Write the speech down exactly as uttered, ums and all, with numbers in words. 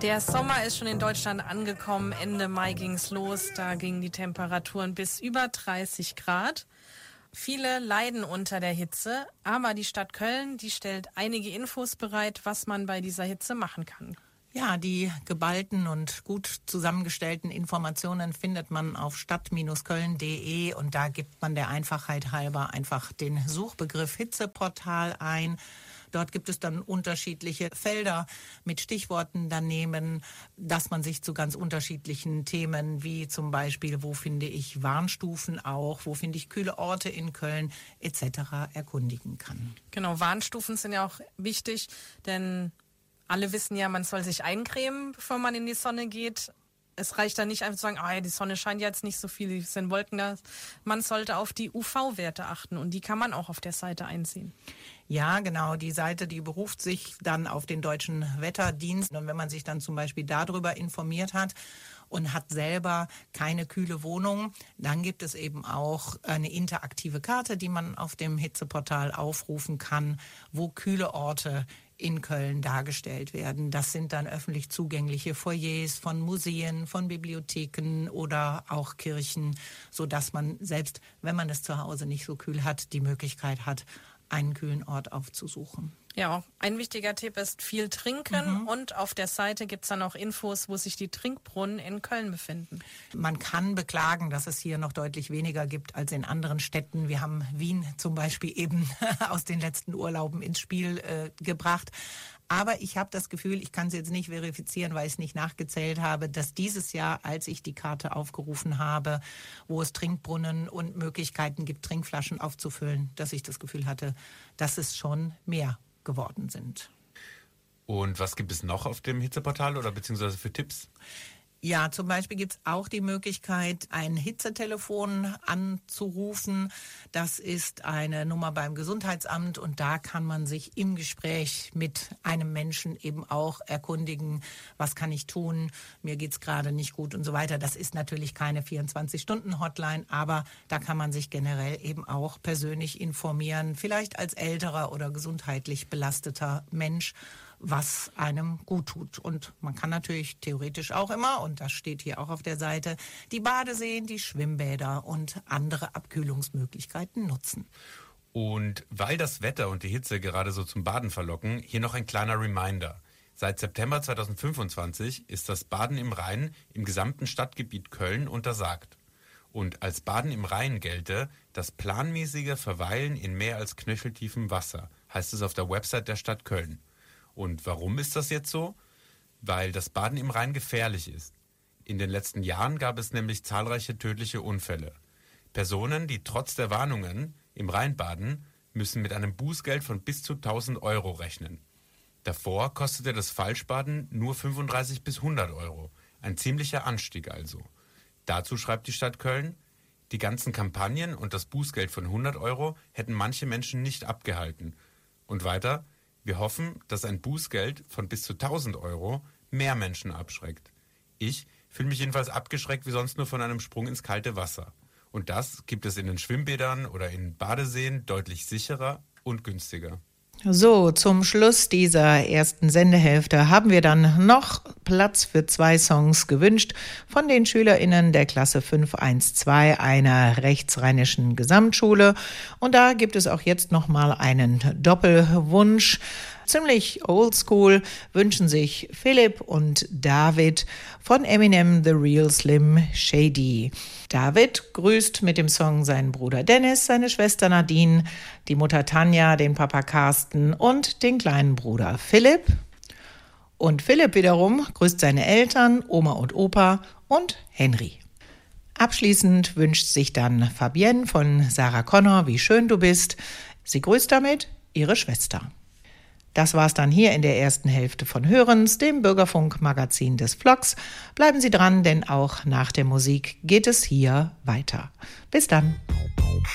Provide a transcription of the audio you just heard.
Der Sommer ist schon in Deutschland angekommen. Ende Mai ging's los. Da gingen die Temperaturen bis über dreißig Grad. Viele leiden unter der Hitze, aber die Stadt Köln, die stellt einige Infos bereit, was man bei dieser Hitze machen kann. Ja, die geballten und gut zusammengestellten Informationen findet man auf stadt Bindestrich köln punkt de und da gibt man der Einfachheit halber einfach den Suchbegriff Hitzeportal ein. Dort gibt es dann unterschiedliche Felder mit Stichworten daneben, dass man sich zu ganz unterschiedlichen Themen wie zum Beispiel, wo finde ich Warnstufen auch, wo finde ich kühle Orte in Köln et cetera erkundigen kann. Genau, Warnstufen sind ja auch wichtig, denn alle wissen ja, man soll sich eincremen, bevor man in die Sonne geht. Es reicht dann nicht einfach zu sagen, ah, ja, die Sonne scheint jetzt nicht so viel, es sind Wolken da. Man sollte auf die U V-Werte achten und die kann man auch auf der Seite einsehen. Ja, genau. Die Seite, die beruft sich dann auf den Deutschen Wetterdienst. Und wenn man sich dann zum Beispiel darüber informiert hat und hat selber keine kühle Wohnung, dann gibt es eben auch eine interaktive Karte, die man auf dem Hitzeportal aufrufen kann, wo kühle Orte in Köln dargestellt werden. Das sind dann öffentlich zugängliche Foyers von Museen, von Bibliotheken oder auch Kirchen, sodass man selbst, wenn man es zu Hause nicht so kühl hat, die Möglichkeit hat, einen kühlen Ort aufzusuchen. Ja, ein wichtiger Tipp ist viel trinken mhm. und auf der Seite gibt es dann auch Infos, wo sich die Trinkbrunnen in Köln befinden. Man kann beklagen, dass es hier noch deutlich weniger gibt als in anderen Städten. Wir haben Wien zum Beispiel eben aus den letzten Urlauben ins Spiel äh, gebracht. Aber ich habe das Gefühl, ich kann es jetzt nicht verifizieren, weil ich es nicht nachgezählt habe, dass dieses Jahr, als ich die Karte aufgerufen habe, wo es Trinkbrunnen und Möglichkeiten gibt, Trinkflaschen aufzufüllen, dass ich das Gefühl hatte, dass es schon mehr geworden sind. Und was gibt es noch auf dem Hitzeportal oder beziehungsweise für Tipps? Ja, zum Beispiel gibt es auch die Möglichkeit, ein Hitzetelefon anzurufen. Das ist eine Nummer beim Gesundheitsamt und da kann man sich im Gespräch mit einem Menschen eben auch erkundigen, was kann ich tun, mir geht's gerade nicht gut und so weiter. Das ist natürlich keine vierundzwanzig-Stunden-Hotline, aber da kann man sich generell eben auch persönlich informieren, vielleicht als älterer oder gesundheitlich belasteter Mensch, was einem gut tut. Und man kann natürlich theoretisch auch immer, und das steht hier auch auf der Seite, die Badeseen, die Schwimmbäder und andere Abkühlungsmöglichkeiten nutzen. Und weil das Wetter und die Hitze gerade so zum Baden verlocken, hier noch ein kleiner Reminder. Seit September zweitausendfünfundzwanzig ist das Baden im Rhein im gesamten Stadtgebiet Köln untersagt. Und als Baden im Rhein gelte das planmäßige Verweilen in mehr als knöcheltiefem Wasser, heißt es auf der Website der Stadt Köln. Und warum ist das jetzt so? Weil das Baden im Rhein gefährlich ist. In den letzten Jahren gab es nämlich zahlreiche tödliche Unfälle. Personen, die trotz der Warnungen im Rhein baden, müssen mit einem Bußgeld von bis zu tausend Euro rechnen. Davor kostete das Falschbaden nur fünfunddreißig bis hundert Euro. Ein ziemlicher Anstieg also. Dazu schreibt die Stadt Köln, die ganzen Kampagnen und das Bußgeld von hundert Euro hätten manche Menschen nicht abgehalten. Und weiter, wir hoffen, dass ein Bußgeld von bis zu tausend Euro mehr Menschen abschreckt. Ich fühle mich jedenfalls abgeschreckt wie sonst nur von einem Sprung ins kalte Wasser. Und das gibt es in den Schwimmbädern oder in Badeseen deutlich sicherer und günstiger. So, zum Schluss dieser ersten Sendehälfte haben wir dann noch Platz für zwei Songs gewünscht von den SchülerInnen der Klasse fünf eins zwei einer rechtsrheinischen Gesamtschule. Und da gibt es auch jetzt nochmal einen Doppelwunsch. Ziemlich oldschool wünschen sich Philipp und David von Eminem The Real Slim Shady. David grüßt mit dem Song seinen Bruder Dennis, seine Schwester Nadine, die Mutter Tanja, den Papa Carsten und den kleinen Bruder Philipp. Und Philipp wiederum grüßt seine Eltern, Oma und Opa und Henry. Abschließend wünscht sich dann Fabienne von Sarah Connor, wie schön du bist. Sie grüßt damit ihre Schwester. Das war's dann hier in der ersten Hälfte von Hörens, dem Bürgerfunk-Magazin des Vlogs. Bleiben Sie dran, denn auch nach der Musik geht es hier weiter. Bis dann.